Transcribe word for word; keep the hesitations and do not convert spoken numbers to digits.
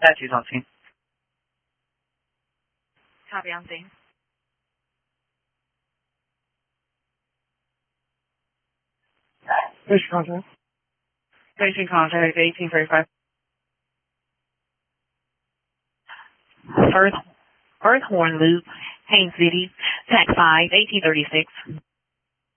That's you talking. Copy on scene. Station contact. Station contact eighteen thirty-five. First, First Horn Loop, Haines City, Tax five, eighteen thirty-six.